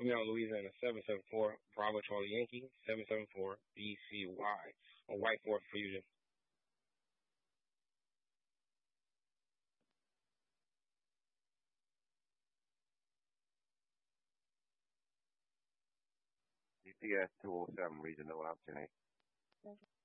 Put me on Louisiana 774 Bravo Charlie Yankee 774 BCY on White Forest Fusion. GPS 207 regional update.